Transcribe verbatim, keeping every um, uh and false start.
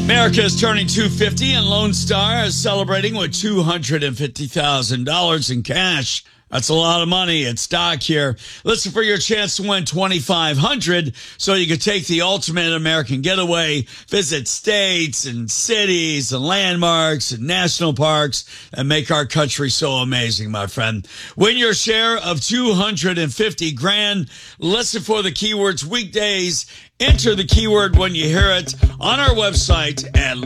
America is turning two hundred fifty and Lone Star is celebrating with two hundred fifty thousand dollars in cash. That's a lot of money at stock here. Listen for your chance to win twenty-five hundred dollars so you can take the ultimate American getaway, visit states and cities and landmarks and national parks and make our country so amazing, my friend. Win your share of two hundred fifty grand. Listen for the keywords weekdays. Enter the keyword when you hear it on our website at